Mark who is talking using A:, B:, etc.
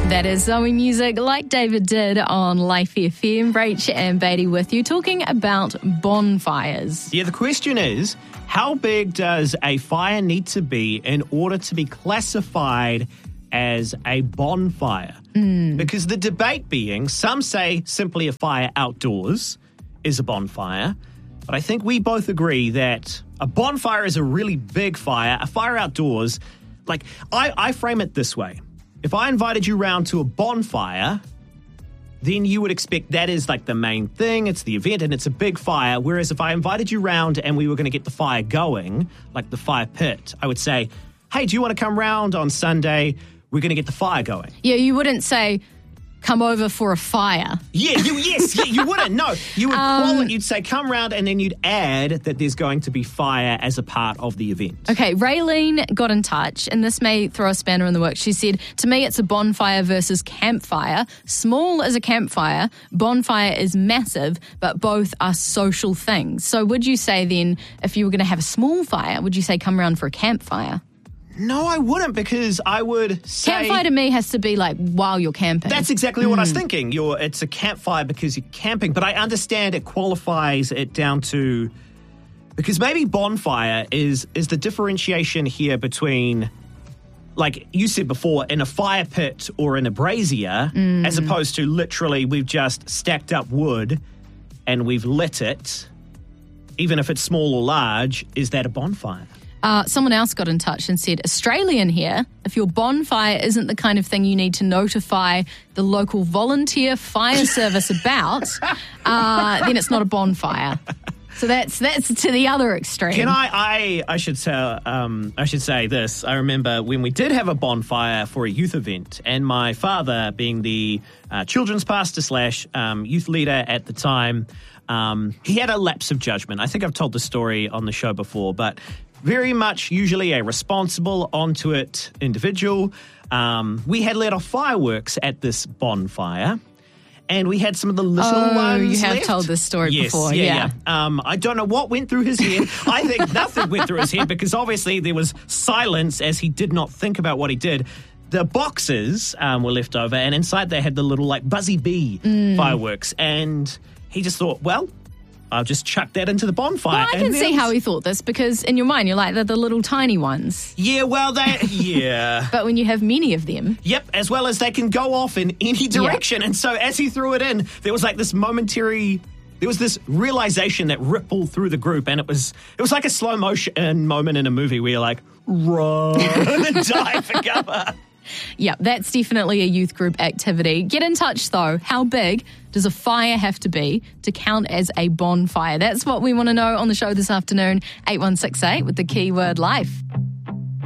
A: That is Zoe Music, like David did on Life FM. Rach and Beatty with you, talking about bonfires.
B: Yeah, the question is, how big does a fire need to be in order to be classified as a bonfire? Because the debate being, some say simply a fire outdoors is a bonfire, but I think we both agree that a bonfire is a really big fire. A fire outdoors, like, I frame it this way. If I invited you round to a bonfire, then you would expect that is like the main thing. It's the event and it's a big fire. Whereas if I invited you round and we were going to get the fire going, like the fire pit, I would say, hey, do you want to come round on Sunday? We're going to get the fire going.
A: Yeah, you wouldn't say, come over for a fire.
B: Yeah, you wouldn't. No, you would call it. You'd say, come round, and then you'd add that there's going to be fire as a part of the event.
A: Okay, Raylene got in touch, and this may throw a spanner in the works. She said, to me, it's a bonfire versus campfire. Small is a campfire, bonfire is massive, but both are social things. So would you say then, if you were going to have a small fire, would you say come round for a campfire?
B: No, I wouldn't, because I would say...
A: Campfire to me has to be like while you're camping.
B: That's exactly what I was thinking. It's a campfire because you're camping, but I understand it qualifies it down to... Because maybe bonfire is the differentiation here between, like you said before, in a fire pit or in a brazier, as opposed to literally we've just stacked up wood and we've lit it, even if it's small or large. Is that a bonfire?
A: Someone else got in touch and said, Australian here, if your bonfire isn't the kind of thing you need to notify the local volunteer fire service about, then it's not a bonfire. So that's to the other extreme.
B: Can I should say this. I remember when we did have a bonfire for a youth event, and my father, being the children's pastor / youth leader at the time, he had a lapse of judgment. I think I've told the story on the show before, but very much usually a responsible, onto it individual. We had let off fireworks at this bonfire, and we had some of the little ones
A: you have
B: left.
A: told this story before.
B: Yeah. I don't know what went through his head. I think nothing went through his head, because obviously there was silence as he did not think about what he did. The boxes were left over, and inside they had the little like buzzy bee fireworks, and he just thought, well, I'll just chuck that into the bonfire.
A: Well, I can see how he thought this, because in your mind, you're like, they're the little tiny ones.
B: Yeah, well, yeah.
A: But when you have many of them...
B: Yep, as well as they can go off in any direction. And so as he threw it in, there was like this this realization that rippled through the group, and it was like a slow motion moment in a movie where you're like, run and dive for cover.
A: Yeah, that's definitely a youth group activity. Get in touch, though. How big does a fire have to be to count as a bonfire? That's what we want to know on the show this afternoon, 8168 with the keyword life.